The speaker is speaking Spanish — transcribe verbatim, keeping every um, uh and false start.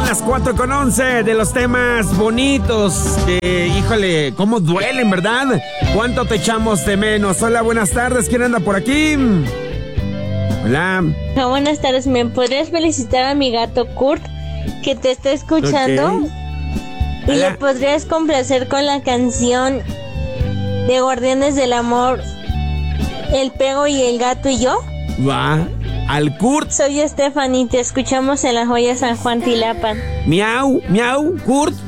las cuatro con once de los temas bonitos que, híjole, cómo duelen, ¿verdad? ¿Cuánto te echamos de menos? Hola, buenas tardes. ¿Quién anda por aquí? Hola. No, buenas tardes. ¿Me podrías felicitar a mi gato Kurt, que te está escuchando? Okay. Y Hola. le podrías complacer con la canción de Guardianes del Amor, El Pego y el Gato y yo. Va. Al Kurt. Soy Stephanie, te escuchamos en La Joya San Juan Tilapan. Miau, miau, Kurt.